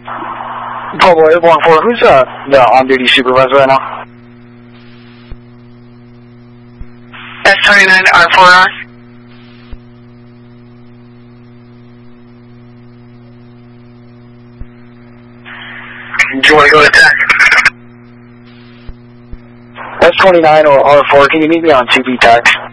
Bravo 814, who's the on-duty supervisor right now? S29 R4R. Do you want to go to attack? S29 or R4, can you meet me on 2B tax?